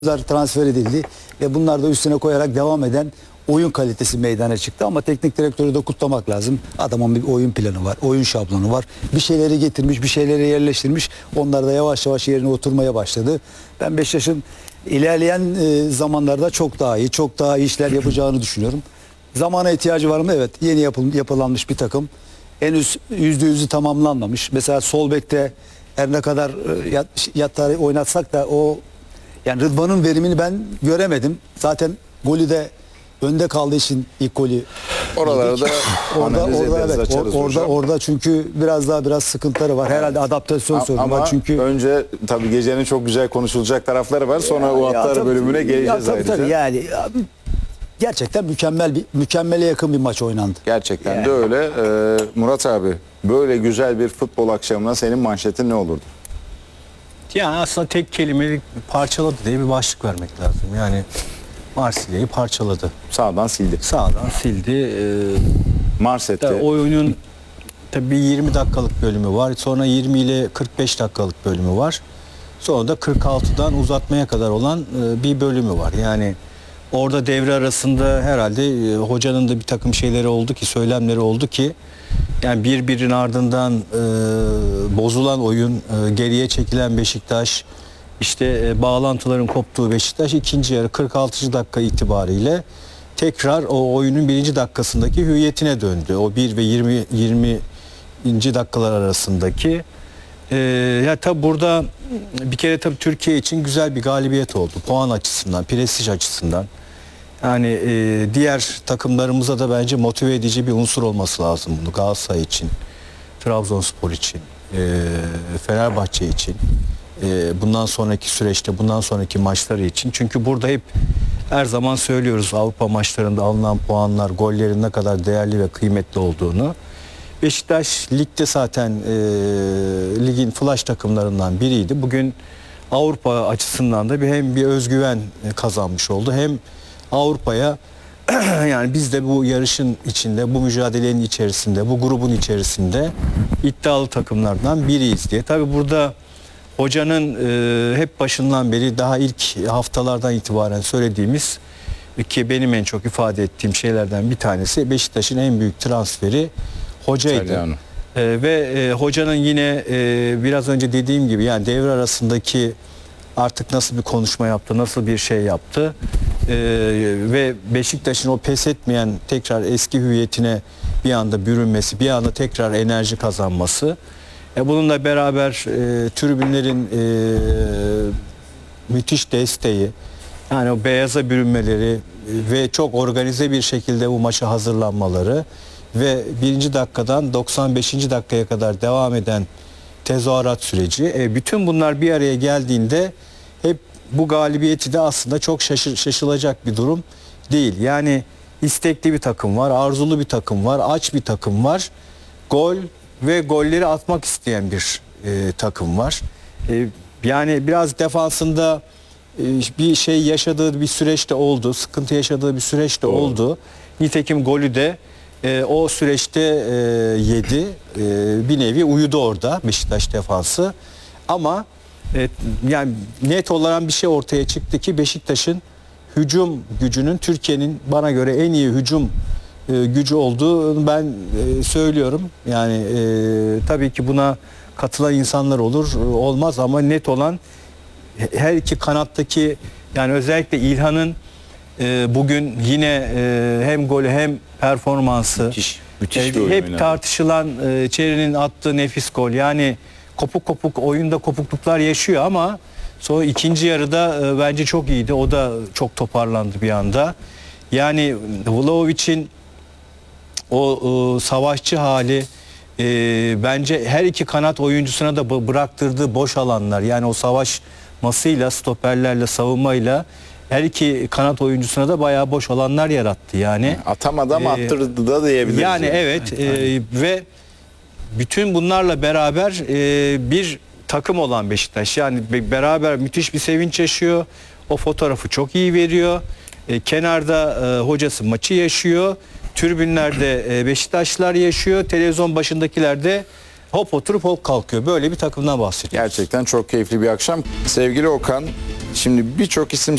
transfer edildi ve bunlar da üstüne koyarak devam eden oyun kalitesi meydana çıktı ama teknik direktörü de kutlamak lazım. Adamın bir oyun planı var, oyun şablonu var. Bir şeyleri getirmiş, bir şeyleri yerleştirmiş. Onlar da yavaş yavaş yerine oturmaya başladı. Ben Beşiktaş'ın ilerleyen zamanlarda çok daha iyi, çok daha iyi işler yapacağını düşünüyorum. Zamana ihtiyacı var mı? Evet. Yeni yapılanmış bir takım. Henüz %100'ü tamamlanmamış. Mesela sol bekte her ne kadar Yattar'ı oynatsak da o yani Rıdvan'ın verimini ben göremedim. Zaten golü de önde kaldığı için ilk golü Oralarda orada çünkü biraz sıkıntıları var. Herhalde adaptasyon sorunu var çünkü önce tabii gecenin çok güzel konuşulacak tarafları var. Sonra o hatlar bölümüne geleceğiz ayrıca. Tabii yani gerçekten mükemmele yakın bir maç oynandı. Gerçekten yani. de öyle. Murat abi, böyle güzel bir futbol akşamına senin manşetin ne olurdu? Yani aslında tek kelimelik parçaladı diye bir başlık vermek lazım. Yani Marsilya'yı parçaladı. Sağdan sildi. Sağdan sildi. Marset'te. Oyunun tabii 20 dakikalık bölümü var. Sonra 20 ile 45 dakikalık bölümü var. Sonra da 46'dan uzatmaya kadar olan bir bölümü var. Yani orada devre arasında herhalde hocanın da bir takım şeyleri oldu ki, söylemleri oldu ki yani birbirinin ardından bozulan oyun, geriye çekilen Beşiktaş, işte bağlantıların koptuğu Beşiktaş ikinci yarı 46. dakika itibariyle tekrar o oyunun birinci dakikasındaki hüviyetine döndü. O 1 ve 20. dakikalar arasındaki. Ya tabi burada bir kere tabi Türkiye için güzel bir galibiyet oldu. Puan açısından, prestij açısından. Yani diğer takımlarımıza da bence motive edici bir unsur olması lazım bunu. Galatasaray için, Trabzonspor için, Fenerbahçe için, bundan sonraki süreçte, bundan sonraki maçları için. Çünkü burada hep her zaman söylüyoruz Avrupa maçlarında alınan puanlar, gollerin ne kadar değerli ve kıymetli olduğunu. Beşiktaş ligde zaten ligin flash takımlarından biriydi. Bugün Avrupa açısından da hem bir özgüven kazanmış oldu hem Avrupa'ya yani biz de bu yarışın içinde, bu mücadelenin içerisinde, bu grubun içerisinde iddialı takımlardan biriyiz diye. Tabii burada hocanın hep başından beri daha ilk haftalardan itibaren söylediğimiz ki benim en çok ifade ettiğim şeylerden bir tanesi Beşiktaş'ın en büyük transferi hocaydı. Ve hocanın yine biraz önce dediğim gibi yani devre arasındaki artık nasıl bir konuşma yaptı, nasıl bir şey yaptı ve Beşiktaş'ın o pes etmeyen tekrar eski hüviyetine bir anda bürünmesi, bir anda tekrar enerji kazanması. Bununla beraber tribünlerin müthiş desteği, yani o beyaza bürünmeleri ve çok organize bir şekilde bu maça hazırlanmaları ve 1. dakikadan 95. dakikaya kadar devam eden tezahürat süreci. Bütün bunlar bir araya geldiğinde hep bu galibiyeti de aslında çok şaşılacak bir durum değil. Yani istekli bir takım var, arzulu bir takım var, aç bir takım var. Gol ve golleri atmak isteyen bir takım var. Yani biraz defansında bir şey yaşadığı bir süreçte oldu, sıkıntı yaşadığı bir süreçte oldu. Nitekim golü de o süreçte yedi. Bir nevi uyudu orada Beşiktaş defansı. Ama yani net olarak bir şey ortaya çıktı ki Beşiktaş'ın hücum gücünün Türkiye'nin bana göre en iyi hücum gücü olduğunu ben söylüyorum. Yani tabii ki buna katılan insanlar olur, olmaz ama net olan her iki kanattaki yani özellikle İlhan'ın bugün yine hem golü hem performansı müthiş bir oyun hep oynadı. tartışılan Çeri'nin attığı nefis gol. Yani kopuk oyunda kopukluklar yaşıyor ama sonra ikinci yarıda bence çok iyiydi. O da çok toparlandı bir anda. Yani Vlahovic'in o savaşçı hali bence her iki kanat oyuncusuna da bıraktırdığı boş alanlar. Yani o savaşmasıyla, stoperlerle, savunmayla her iki kanat oyuncusuna da bayağı boş alanlar yarattı yani. Atamadı ama attırdı da diyebiliriz. Yani evet ve bütün bunlarla beraber bir takım olan Beşiktaş yani beraber müthiş bir sevinç yaşıyor. O fotoğrafı çok iyi veriyor. Kenarda hocası maçı yaşıyor. Tribünlerde Beşiktaşlılar yaşıyor. Televizyon başındakiler de hop oturup hop kalkıyor. Böyle bir takımdan bahsediyoruz. Gerçekten çok keyifli bir akşam. Sevgili Okan, Şimdi birçok isim